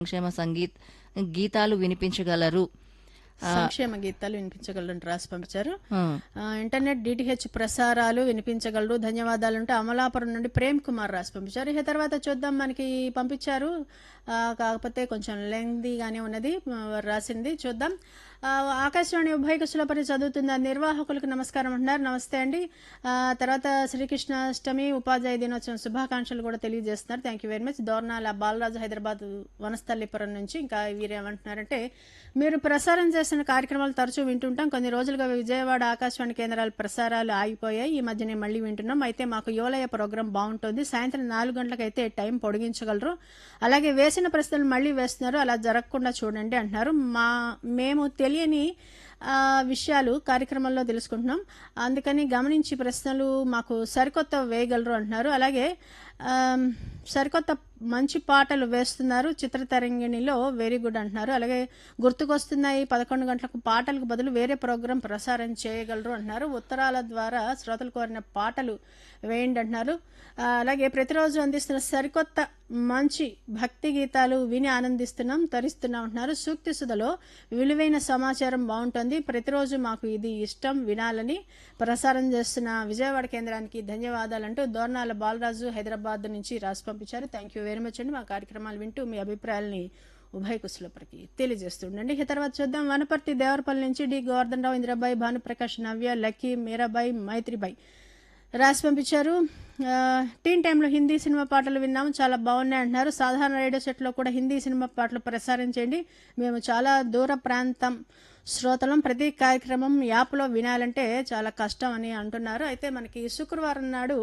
సంక్షేమ గీతాలు వినిపించగలరు. సంక్షేమ గీతాలు వినిపించగలరు రాసి పంపించారు. ఆ, ఇంటర్నెట్ డిటిహెచ్ ప్రసారాలు వినిపించగలరు, ధన్యవాదాలంటూ అమలాపురం నుండి ప్రేమ్ కుమార్ రాసి పంపించారు. ఇక తర్వాత చూద్దాం, మనకి పంపించారు, కాకపోతే కొంచెం లెంగ్దీగానే ఉన్నది రాసింది. చూద్దాం. ఆకాశవాణి ఉభయ కుశలపరి చదువుతున్న నిర్వాహకులకు నమస్కారం అంటున్నారు. నమస్తే అండి. తర్వాత శ్రీకృష్ణాష్టమి ఉపాధ్యాయ దినోత్సవం శుభాకాంక్షలు కూడా తెలియజేస్తున్నారు. Thank you very much. Dornala Balaraju, Hyderabad Vanasthalipuram నుంచి. ఇంకా వీరేమంటున్నారంటే, మీరు ప్రసారం చేసిన కార్యక్రమాలు తరచూ వింటుంటాం. కొన్ని రోజులుగా విజయవాడ ఆకాశవాణి కేంద్రాల ప్రసారాలు ఆగిపోయాయి. ఈ మధ్యనే మళ్ళీ వింటున్నాం. అయితే మాకు యువలయ ప్రోగ్రాం బాగుంటుంది. సాయంత్రం 4 గంటలకైతే టైం పొడిగించగలరు. అలాగే వేసిన ప్రశ్నలు మళ్ళీ వేస్తున్నారు, అలా జరగకుండా చూడండి అంటున్నారు. మేము తెలియని విషయాలు కార్యక్రమంలో తెలుసుకుంటున్నాం, అందుకని గమనించి ప్రశ్నలు మాకు సరికొత్త వేయగలరు అంటున్నారు. అలాగే సరికొత్త మంచి పాటలు వేస్తున్నారు చిత్రతరంగిణిలో, వెరీ గుడ్ అంటున్నారు. అలాగే గుర్తుకొస్తున్నాయి 11 గంటలకు పాటలకు బదులు వేరే ప్రోగ్రాం ప్రసారం చేయగలరు అంటున్నారు. ఉత్తరాల ద్వారా శ్రోతలు కోరిన పాటలు వేయండి అంటున్నారు. అలాగే ప్రతిరోజు అందిస్తున్న సరికొత్త మంచి భక్తి గీతాలు విని ఆనందిస్తున్నాం, తరిస్తున్నాం అంటున్నారు. సూక్తి సుధలో విలువైన సమాచారం బాగుంటుంది, ప్రతిరోజు మాకు ఇది ఇష్టం వినాలని ప్రసారం చేస్తున్న విజయవాడ కేంద్రానికి ధన్యవాదాలంటూ దోర్నాల బాలరాజు, హైదరాబాద్ నుంచి రాసి పంపించారు. థ్యాంక్ యూ వెరీ మచ్ అండి. మా కార్యక్రమాలు వింటూ మీ అభిప్రాయాలని ఉభయ కుశలపరికి తెలియజేస్తుండండి. ఇక తర్వాత చూద్దాం. వనపర్తి దేవరపల్లి నుంచి డి గోవర్ధన్ రావు, ఇంద్రబాయి, భానుప్రకాష్, నవ్య, లక్కీ, మీరాబాయి, మైత్రిబాయి రాసి పంపించారు. టీన్ టైంలో హిందీ సినిమా పాటలు విన్నాము, చాలా బాగున్నాయి అంటున్నారు. సాధారణ రేడియో సెట్లో కూడా హిందీ సినిమా పాటలు ప్రసారం చేయండి, మేము చాలా దూర ప్రాంతం శ్రోతలం, ప్రతి కార్యక్రమం యాప్లో వినాలంటే చాలా కష్టం అని అంటున్నారు. అయితే మనకి శుక్రవారం నాడు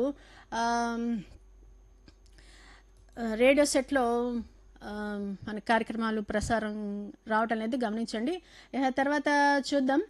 రేడియో సెట్లో మన కార్యక్రమాలు ప్రసారం రావటం లేదు, గమనించండి. తర్వాత చూద్దాం.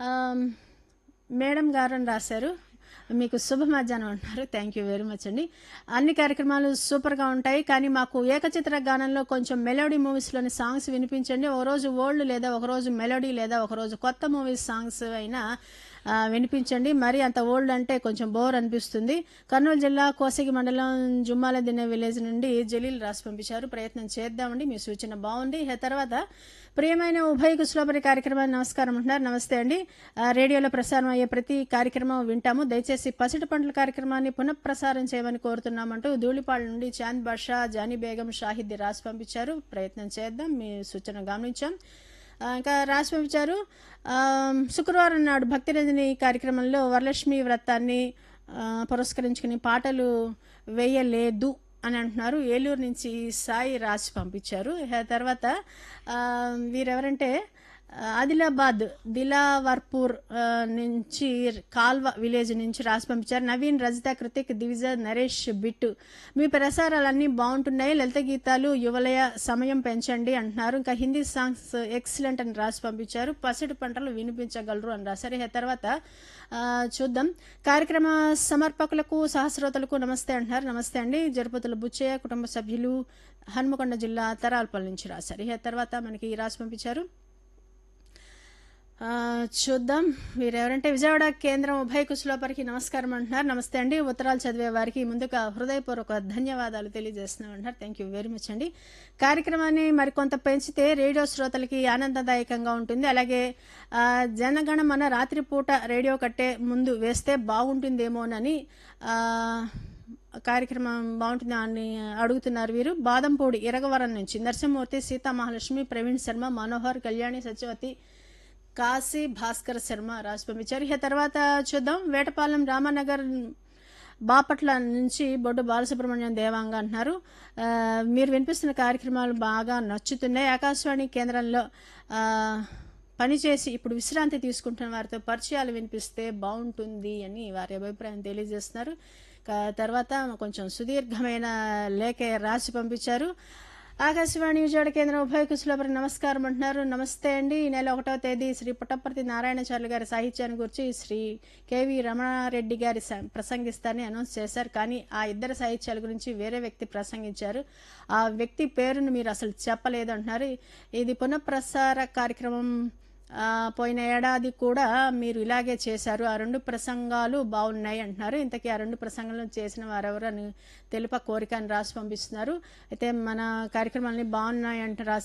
మేడం గారని రాశారు, మీకు శుభ మధ్యాహ్నం అంటున్నారు. థ్యాంక్ యూ వెరీ మచ్ అండి. అన్ని కార్యక్రమాలు సూపర్గా ఉంటాయి, కానీ మాకు ఏకచిత్ర గానంలో కొంచెం మెలోడీ మూవీస్లోని సాంగ్స్ వినిపించండి. ఒకరోజు ఓల్డ్ లేదా ఒకరోజు మెలోడీ లేదా ఒకరోజు కొత్త మూవీస్ సాంగ్స్ అయినా వినిపించండి. మరి అంత ఓల్డ్ అంటే కొంచెం బోర్ అనిపిస్తుంది. కర్నూలు జిల్లా కోసిగి మండలం జుమ్మాల దిన్నె విలేజ్ నుండి జలీల్ రాసి పంపించారు. ప్రయత్నం చేద్దామండి, మీ సూచన బాగుంది. తర్వాత ప్రియమైన ఉభయ కుశలపరి కార్యక్రమాన్ని నమస్కారం అంటున్నారు. నమస్తే అండి. రేడియోలో ప్రసారం అయ్యే ప్రతి కార్యక్రమం వింటాము, దయచేసి పసిటి పంటల కార్యక్రమాన్ని పునఃప్రసారం చేయమని కోరుతున్నామంటూ ధూళిపాడు నుండి చాంద్ బాషా, జానీ బేగం, షాహిద్ రాసి పంపించారు. ప్రయత్నం చేద్దాం, మీ సూచన గమనించాం. ఇంకా రాసి పంపించారు, శుక్రవారం నాడు భక్తిరంజని కార్యక్రమంలో వరలక్ష్మి వ్రతాన్ని పురస్కరించుకుని పాటలు వేయలేదు అని అంటున్నారు. ఏలూరు నుంచి సాయి రాసి పంపించారు. తర్వాత వీరెవరంటే ఆదిలాబాద్ దిలావర్పూర్ నుంచి కాల్వ విలేజ్ నుంచి రాసి పంపించారు. నవీన్, రజిత, కృతిక్, దివిజ, నరేష్, బిట్టు, మీ ప్రసారాలన్నీ బాగుంటున్నాయి, లలిత గీతాలు యువలయ సమయం పెంచండి అంటున్నారు. ఇంకా హిందీ సాంగ్స్ ఎక్సలెంట్ అని రాసి పంపించారు. పసిడి పంటలు వినిపించగలరు అని రాశారు. తర్వాత చూద్దాం. కార్యక్రమ సమర్పకులకు సహస్రోతలకు నమస్తే అంటున్నారు. నమస్తే అండి. జరుపతుల బుచ్చయ్య కుటుంబ సభ్యులు, హన్మకొండ జిల్లా తరాలపల్లి నుంచి రాశారు. తర్వాత మనకి రాసి పంపించారు. చూద్దాం, వీరెవరంటే విజయవాడ కేంద్రం ఉభయ కుశలపరికి నమస్కారం అంటున్నారు. నమస్తే అండి. ఉత్తరాలు చదివే వారికి ముందుగా హృదయపూర్వక ధన్యవాదాలు తెలియజేస్తున్నాం అంటున్నారు. థ్యాంక్ యూ వెరీ మచ్ అండి. కార్యక్రమాన్ని మరికొంత పెంచితే రేడియో శ్రోతలకి ఆనందదాయకంగా ఉంటుంది. అలాగే జనగణమన రాత్రిపూట రేడియో కట్టే ముందు వేస్తే బాగుంటుందేమోనని కార్యక్రమం బాగుంటుందా అని అడుగుతున్నారు వీరు. బాదంపూడి ఇరగవరం నుంచి నరసింహమూర్తి, సీతామహాలక్ష్మి, ప్రవీణ్ శర్మ, మనోహర్, కళ్యాణి, సత్యవతి, కాశీ, భాస్కర్ శర్మ రాసి పంపించారు. తర్వాత చూద్దాం. వేటపాలెం రామానగర్ బాపట్ల నుంచి బొడ్డు బాలసుబ్రహ్మణ్యం దేవాంగ అంటున్నారు. మీరు వినిపిస్తున్న కార్యక్రమాలు బాగా నచ్చుతున్నాయి. ఆకాశవాణి కేంద్రంలో పనిచేసి ఇప్పుడు విశ్రాంతి తీసుకుంటున్న వారితో పరిచయాలు వినిపిస్తే బాగుంటుంది అని వారి అభిప్రాయం తెలియజేస్తున్నారు. తర్వాత కొంచెం సుదీర్ఘమైన లేఖ రాసి పంపించారు. ఆకాశవాణి విజయవాడ కేంద్రం ఉభయ కుశలపరి నమస్కారం అంటున్నారు. నమస్తే అండి. ఈ నెల 1వ తేదీ శ్రీ పుట్టపర్తి నారాయణచార్యులు గారి సాహిత్యాన్ని గురించి శ్రీ కెవి రమణారెడ్డి గారి ప్రసంగిస్తారని అనౌన్స్ చేశారు, కానీ ఆ ఇద్దరు సాహిత్యాల గురించి వేరే వ్యక్తి ప్రసంగించారు. ఆ వ్యక్తి పేరును మీరు అసలు చెప్పలేదు అంటున్నారు. ఇది పునఃప్రసార కార్యక్రమం పోయిన ఏడాది కూడా మీరు ఇలాగే చేశారు. ఆ 2 ప్రసంగాలు బాగున్నాయి అంటున్నారు. ఇంతకీ ఆ 2 ప్రసంగాలను చేసిన వారెవరు అని తెలుప కోరిక అని రాసి పంపిస్తున్నారు. అయితే మన కార్యక్రమాలని బాగున్నాయి అంటూ రాసి